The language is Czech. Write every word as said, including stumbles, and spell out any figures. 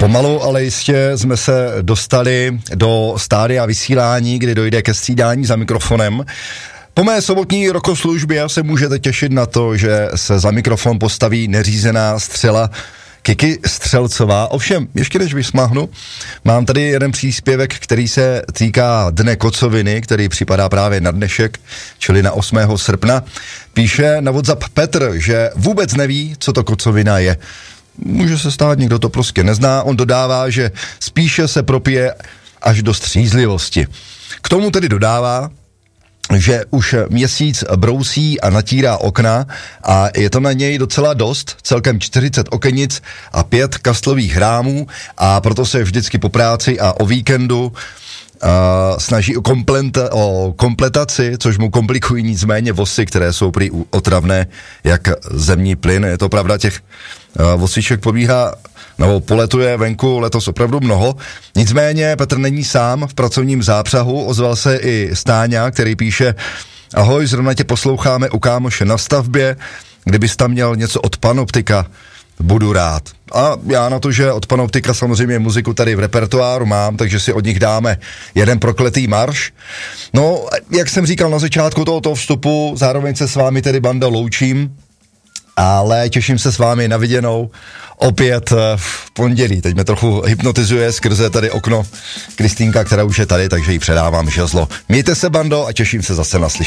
Pomalu, ale jistě jsme se dostali do stádia vysílání, kdy dojde ke střídání za mikrofonem. Po mé sobotní rokoslužbě se můžete těšit na to, že se za mikrofon postaví neřízená střela Kiki Střelcová. Ovšem, ještě než vysmáhnu, mám tady jeden příspěvek, který se týká Dne kocoviny, který připadá právě na dnešek, čili na osmého srpna. Píše na WhatsApp Petr, že vůbec neví, co to kocovina je. Může se stát, někdo to prostě nezná. On dodává, že spíše se propije až do střízlivosti. K tomu tedy dodává, že už měsíc brousí a natírá okna a je to na něj docela dost, celkem čtyřicet okenic a pět kastlových hrámů, a proto se vždycky po práci a o víkendu Uh, snaží o, komplenta, o kompletaci, což mu komplikují nicméně vosy, které jsou prý otravné jak zemní plyn. Je to pravda, těch uh, vosíček pobíhá nebo poletuje venku letos opravdu mnoho. Nicméně Petr není sám v pracovním zápřahu, ozval se i Stáňa, který píše: ahoj, zrovna tě posloucháme u kámoše na stavbě, kdybys tam měl něco od Panoptika, budu rád. A já na to, že od Panoptika samozřejmě muziku tady v repertoáru mám, takže si od nich dáme jeden prokletý marš. No, jak jsem říkal na začátku tohoto vstupu, zároveň se s vámi tedy, banda, loučím, ale těším se s vámi na viděnou opět v pondělí. Teď mě trochu hypnotizuje skrze tady okno Kristýnka, která už je tady, takže jí předávám žezlo. Mějte se, bando, a těším se zase na slyšení.